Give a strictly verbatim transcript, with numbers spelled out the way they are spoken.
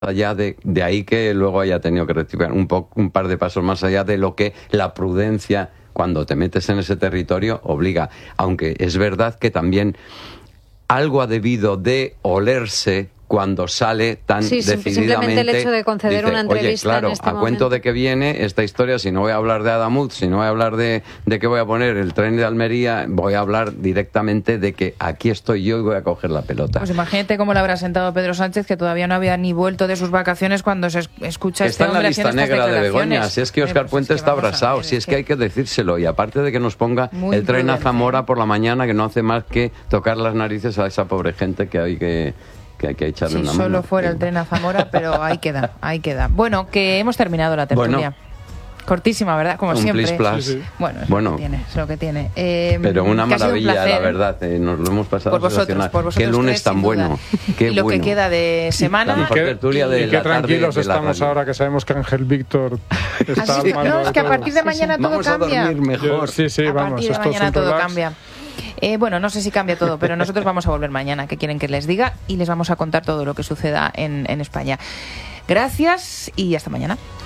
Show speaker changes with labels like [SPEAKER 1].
[SPEAKER 1] allá de, de ahí que luego haya tenido que rectificar un, po, un par de pasos más allá de lo que la prudencia, cuando te metes en ese territorio, obliga. Aunque es verdad que también algo ha debido de olerse cuando sale tan
[SPEAKER 2] sí,
[SPEAKER 1] decididamente.
[SPEAKER 2] Simplemente el hecho de conceder
[SPEAKER 1] dice,
[SPEAKER 2] una entrevista
[SPEAKER 1] oye, claro,
[SPEAKER 2] en este
[SPEAKER 1] a
[SPEAKER 2] momento.
[SPEAKER 1] cuento de que viene esta historia, si no voy a hablar de Adamuz, si no voy a hablar de, de que voy a poner el tren de Almería, voy a hablar directamente de que aquí estoy yo y voy a coger la pelota.
[SPEAKER 3] Pues imagínate cómo le habrá sentado Pedro Sánchez, que todavía no había ni vuelto de sus vacaciones cuando se escucha
[SPEAKER 1] está
[SPEAKER 3] este
[SPEAKER 1] en la
[SPEAKER 3] hombre
[SPEAKER 1] lista
[SPEAKER 3] haciendo estas
[SPEAKER 1] negra de
[SPEAKER 3] declaraciones.
[SPEAKER 1] Begoña, si es que Óscar
[SPEAKER 3] eh, pues
[SPEAKER 1] Puente
[SPEAKER 3] es que
[SPEAKER 1] está
[SPEAKER 3] vamos a
[SPEAKER 1] abrasado,
[SPEAKER 3] ver,
[SPEAKER 1] si es que hay que decírselo, y aparte de que nos ponga
[SPEAKER 3] Muy
[SPEAKER 1] el tren a
[SPEAKER 3] prudente.
[SPEAKER 1] Zamora por la mañana, que no hace más que tocar las narices a esa pobre gente que hay que... que hay que echarle
[SPEAKER 3] Si
[SPEAKER 1] una mano.
[SPEAKER 3] solo fuera el tren a Zamora, pero ahí queda, ahí queda. Bueno, que hemos terminado la tertulia.
[SPEAKER 1] Bueno.
[SPEAKER 3] Cortísima, ¿verdad? Como
[SPEAKER 1] Un
[SPEAKER 3] siempre.
[SPEAKER 1] plis plas.
[SPEAKER 4] Sí, sí.
[SPEAKER 3] Bueno, es
[SPEAKER 1] Bueno.
[SPEAKER 3] lo que tiene, es lo que tiene. Eh,
[SPEAKER 1] Pero una
[SPEAKER 3] que ha sido un
[SPEAKER 1] maravilla,
[SPEAKER 3] placer
[SPEAKER 1] la verdad. Eh, nos lo hemos pasado
[SPEAKER 3] por vosotros,
[SPEAKER 1] sensacional.
[SPEAKER 3] por vosotros
[SPEAKER 1] Qué lunes
[SPEAKER 3] tres,
[SPEAKER 1] tan
[SPEAKER 3] sin duda.
[SPEAKER 1] bueno. Qué
[SPEAKER 3] y lo
[SPEAKER 1] bueno.
[SPEAKER 3] que queda de
[SPEAKER 1] La
[SPEAKER 3] semana.
[SPEAKER 1] mejor
[SPEAKER 4] Qué-
[SPEAKER 1] tertulia de
[SPEAKER 4] y qué
[SPEAKER 1] la tarde
[SPEAKER 4] tranquilos
[SPEAKER 1] de la
[SPEAKER 4] estamos
[SPEAKER 1] radio.
[SPEAKER 4] ahora que sabemos que Ángel Víctor está
[SPEAKER 3] Así-
[SPEAKER 4] al mando
[SPEAKER 3] no,
[SPEAKER 4] de
[SPEAKER 3] es que a
[SPEAKER 4] todo.
[SPEAKER 3] partir de mañana todo
[SPEAKER 1] Vamos
[SPEAKER 3] cambia.
[SPEAKER 1] a dormir mejor.
[SPEAKER 4] Yo- sí, sí,
[SPEAKER 3] a
[SPEAKER 4] vamos.
[SPEAKER 3] partir de
[SPEAKER 4] esto es
[SPEAKER 3] mañana
[SPEAKER 4] un
[SPEAKER 3] todo
[SPEAKER 4] relax.
[SPEAKER 3] cambia. Eh, bueno, no sé si cambia todo, pero nosotros vamos a volver mañana, que quieren que les diga, y les vamos a contar todo lo que suceda en, en España. Gracias y hasta mañana.